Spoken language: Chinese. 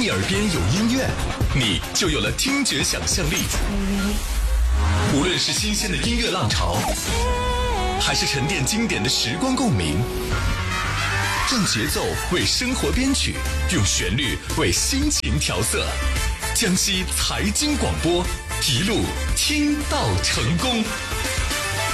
你耳边有音乐，你就有了听觉想象力。无论是新鲜的音乐浪潮，还是沉淀经典的时光共鸣，用节奏为生活编曲，用旋律为心情调色。江西财经广播，一路听到成功。